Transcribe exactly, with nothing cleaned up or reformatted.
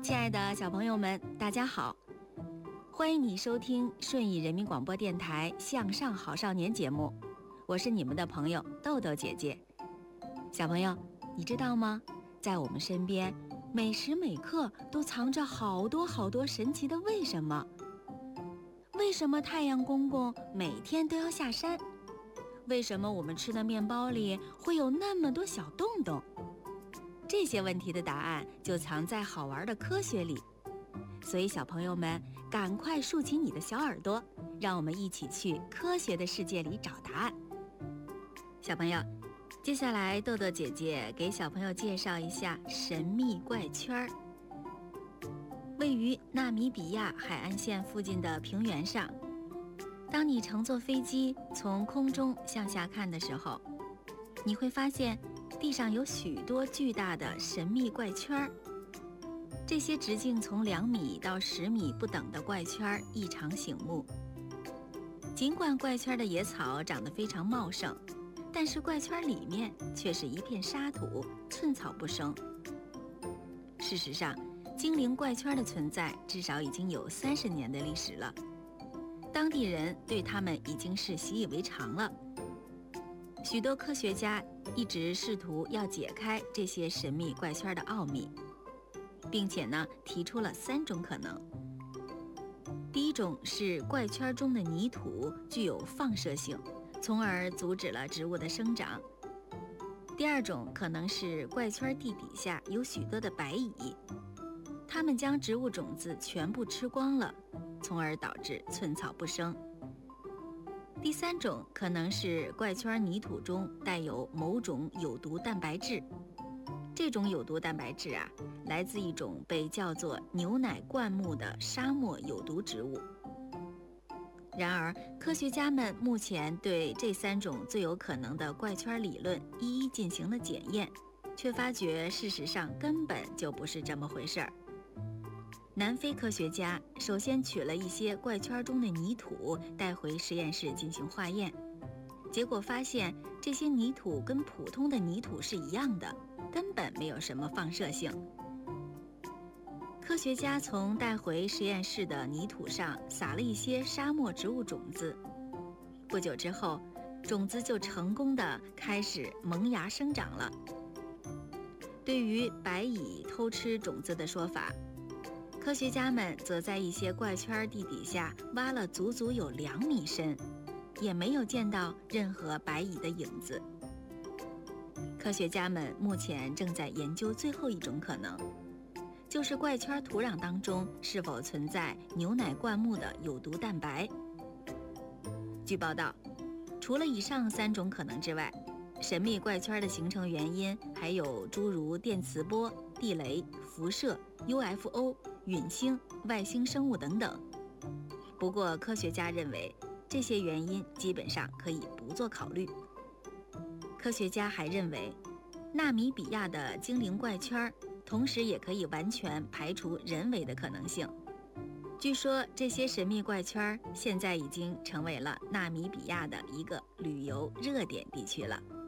亲爱的小朋友们，大家好，欢迎你收听顺义人民广播电台向上好少年节目，我是你们的朋友豆豆姐姐。小朋友，你知道吗？在我们身边，每时每刻都藏着好多好多神奇的为什么。为什么太阳公公每天都要下山？为什么我们吃的面包里会有那么多小洞洞？这些问题的答案就藏在好玩的科学里，所以小朋友们赶快竖起你的小耳朵，让我们一起去科学的世界里找答案。小朋友，接下来豆豆姐姐给小朋友介绍一下神秘怪圈。位于纳米比亚海岸线附近的平原上，当你乘坐飞机从空中向下看的时候，你会发现地上有许多巨大的神秘怪圈，这些直径从两米到十米不等的怪圈异常醒目。尽管怪圈的野草长得非常茂盛，但是怪圈里面却是一片沙土，寸草不生。事实上，精灵怪圈的存在至少已经有三十年的历史了，当地人对它们已经是习以为常了。许多科学家一直试图要解开这些神秘怪圈的奥秘，并且呢，提出了三种可能。第一种是怪圈中的泥土具有放射性，从而阻止了植物的生长。第二种可能是怪圈地底下有许多的白蚁，它们将植物种子全部吃光了，从而导致寸草不生。第三种可能是怪圈泥土中带有某种有毒蛋白质，这种有毒蛋白质啊，来自一种被叫做牛奶灌木的沙漠有毒植物。然而，科学家们目前对这三种最有可能的怪圈理论一一进行了检验，却发觉事实上根本就不是这么回事儿。南非科学家首先取了一些怪圈中的泥土带回实验室进行化验，结果发现这些泥土跟普通的泥土是一样的，根本没有什么放射性。科学家从带回实验室的泥土上撒了一些沙漠植物种子，不久之后，种子就成功地开始萌芽生长了。对于白蚁偷吃种子的说法，科学家们则在一些怪圈地底下挖了足足有两米深，也没有见到任何白蚁的影子。科学家们目前正在研究最后一种可能，就是怪圈土壤当中是否存在牛奶灌木的有毒蛋白。据报道，除了以上三种可能之外，神秘怪圈的形成原因还有诸如电磁波、地雷、辐射、U F O、陨星、外星生物等等。不过科学家认为这些原因基本上可以不做考虑。科学家还认为纳米比亚的精灵怪圈同时也可以完全排除人为的可能性。据说这些神秘怪圈现在已经成为了纳米比亚的一个旅游热点地区了。